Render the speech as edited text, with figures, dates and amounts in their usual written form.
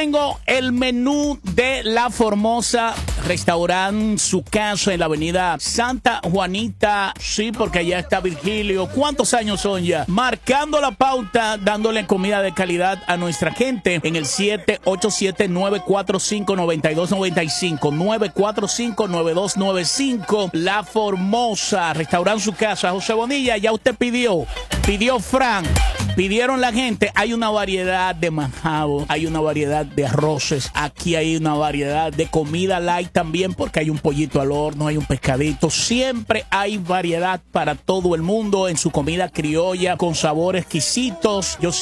tengo el menú de La Formosa, restaurante Su Casa en la avenida Santa Juanita. Sí, porque allá está Virgilio. ¿Cuántos años son ya? Marcando la pauta, dándole comida de calidad a nuestra gente en el 787-945-9295. 945-9295. La Formosa, restaurante Su Casa. José Bonilla, ya usted pidió Frank. Pidieron la gente, hay una variedad de manjado, hay una variedad de arroces, aquí hay una variedad de comida light también, porque hay un pollito al horno, hay un pescadito, siempre hay variedad para todo el mundo en su comida criolla con sabores exquisitos. Yo